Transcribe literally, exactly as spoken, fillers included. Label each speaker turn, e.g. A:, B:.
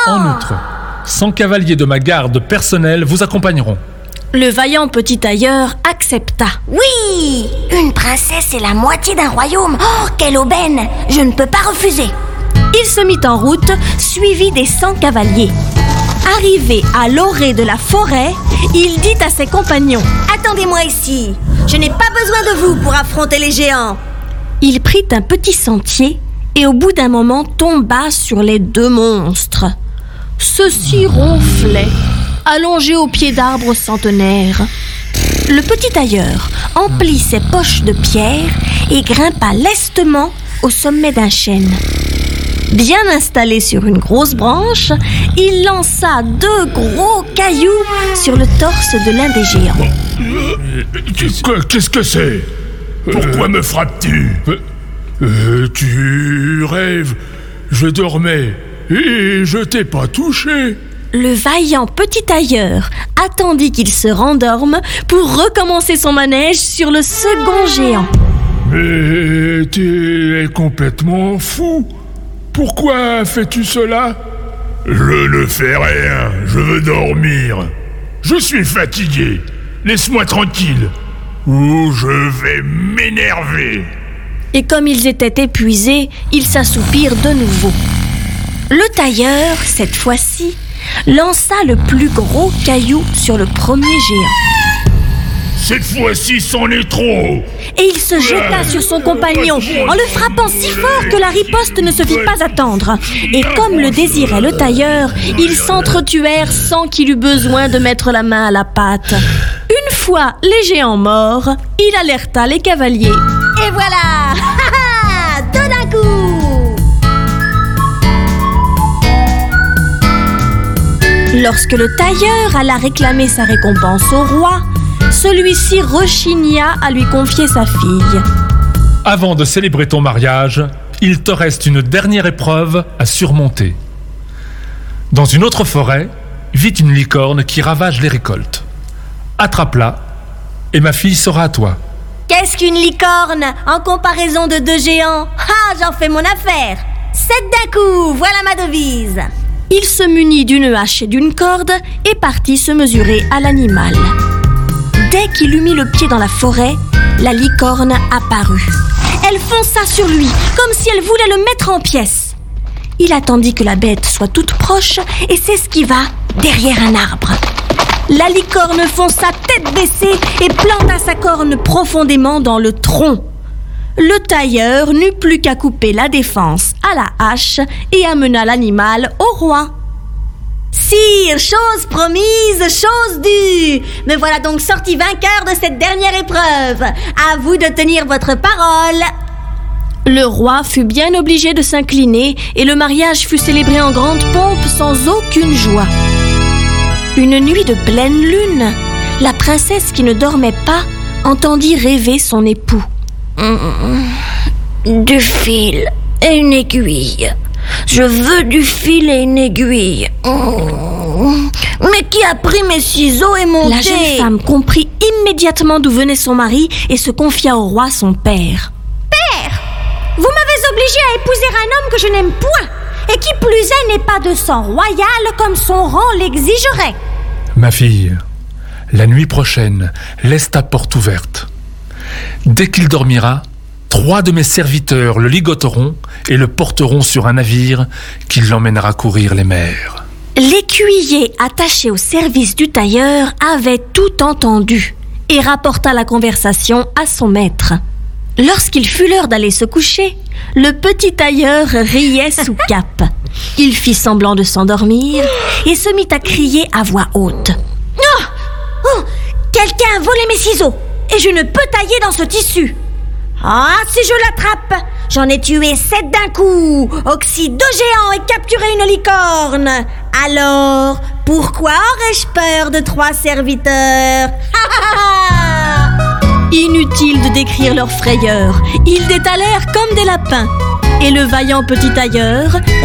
A: En outre, cent cavaliers de ma garde personnelle vous accompagneront.
B: Le vaillant petit tailleur accepta.
C: Oui, une princesse et la moitié d'un royaume. Oh, quelle aubaine! Je ne peux pas refuser.
B: Il se mit en route, suivi des cent cavaliers. Arrivé à l'orée de la forêt, il dit à ses compagnons:
C: Attendez-moi ici, je n'ai pas besoin de vous pour affronter les géants.
B: Il prit un petit sentier et au bout d'un moment tomba sur les deux monstres. Ceux-ci ronflaient, allongés au pied d'arbres centenaires. Le petit tailleur emplit ses poches de pierre et grimpa lestement au sommet d'un chêne. Bien installé sur une grosse branche, il lança deux gros cailloux sur le torse de l'un des géants.
D: Qu'est-ce que, qu'est-ce que c'est? Pourquoi me frappes-tu? euh, Tu rêves. Je dormais et je t'ai pas touché.
B: Le vaillant petit tailleur attendit qu'il se rendorme pour recommencer son manège sur le second géant.
D: Mais t'es complètement fou. Pourquoi fais-tu cela? Je ne fais rien, je veux dormir. Je suis fatigué, laisse-moi tranquille, ou je vais m'énerver.
B: Et comme ils étaient épuisés, ils s'assoupirent de nouveau. Le tailleur, cette fois-ci, lança le plus gros caillou sur le premier géant.
D: Cette fois-ci, c'en est trop.
B: Et il se jeta sur son compagnon en le frappant si fort que la riposte ne se fit pas attendre. Et comme le désirait le tailleur, ils s'entretuèrent sans qu'il eût besoin de mettre la main à la pâte. Une fois les géants morts, il alerta les cavaliers.
C: Et voilà. Deux d'un coup.
B: Lorsque le tailleur alla réclamer sa récompense au roi, celui-ci rechigna à lui confier sa fille.
A: Avant de célébrer ton mariage, il te reste une dernière épreuve à surmonter. Dans une autre forêt, vit une licorne qui ravage les récoltes. Attrape-la et ma fille sera à toi.
C: Qu'est-ce qu'une licorne en comparaison de deux géants? Ah, j'en fais mon affaire. Sept d'un coup, voilà ma devise.
B: Il se munit d'une hache et d'une corde et partit se mesurer à l'animal. Dès qu'il eut mis le pied dans la forêt, la licorne apparut. Elle fonça sur lui, comme si elle voulait le mettre en pièces. Il attendit que la bête soit toute proche et s'esquiva derrière un arbre. La licorne fonça tête baissée et planta sa corne profondément dans le tronc. Le tailleur n'eut plus qu'à couper la défense à la hache et amena l'animal au roi.
C: Sire, chose promise, chose due. Me voilà donc sorti vainqueur de cette dernière épreuve. À vous de tenir votre parole.
B: Le roi fut bien obligé de s'incliner et le mariage fut célébré en grande pompe sans aucune joie. Une nuit de pleine lune, la princesse qui ne dormait pas entendit rêver son époux.
C: Du fil et une aiguille. Je veux du fil et une aiguille. Mais qui a pris mes ciseaux et mon
B: La
C: thé?
B: jeune femme comprit immédiatement d'où venait son mari et se confia au roi son père.
C: Père, vous m'avez obligé à épouser un homme que je n'aime point et qui plus est n'est pas de sang royal comme son rang l'exigerait.
A: Ma fille, la nuit prochaine, laisse ta porte ouverte. Dès qu'il dormira, trois de mes serviteurs le ligoteront et le porteront sur un navire qui l'emmènera courir les mers.
B: L'écuyer attaché au service du tailleur avait tout entendu et rapporta la conversation à son maître. Lorsqu'il fut l'heure d'aller se coucher, le petit tailleur riait sous cape. Il fit semblant de s'endormir et se mit à crier à voix haute.
C: Oh, oh, quelqu'un a volé mes ciseaux et je ne peux tailler dans ce tissu. Ah, si je l'attrape, j'en ai tué sept d'un coup, oxy deux géants et capturé une licorne. Alors, pourquoi aurais-je peur de trois serviteurs?
B: Inutile de décrire leur frayeur, ils détalèrent comme des lapins. Et le vaillant petit tailleur